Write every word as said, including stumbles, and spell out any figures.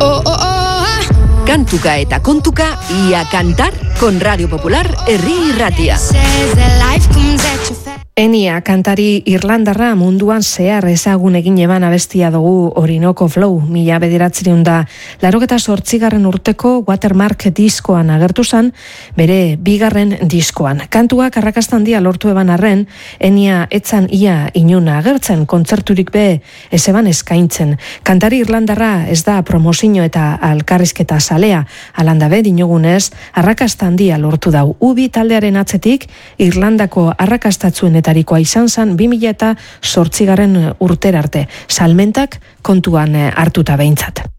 Oh, oh, oh. Kantuka eta kontuka, ia kantar, con Radio Popular, herri irratia. Enia kantari irlandarra munduan zehar ezagun egin eban abestia dugu Orinoco Flow, mila bederatzireun da larogeta sortzigarren urteko Watermark diskoan agertu zan, bere bigarren diskoan. Kantuak arrakastan dia lortu eban arren, Enia etzan ia inuna agertzen, kontzerturik be ez eban eskaintzen. Kantari irlandarra ez da promozio eta alkarrizketa salea, alandabe dinogunez, arrakastan dia lortu dau. Ubi taldearen atzetik, Irlandako arrakastatzuen tarikoa izan zan bi mila eta zortzigarren urter arte, salmentak kontuan hartuta behintzat.